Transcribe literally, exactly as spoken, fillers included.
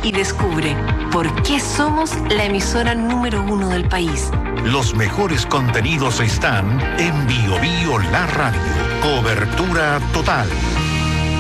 y descubre por qué somos la emisora número uno del país. Los mejores contenidos están en Bio Bio La Radio. Cobertura total.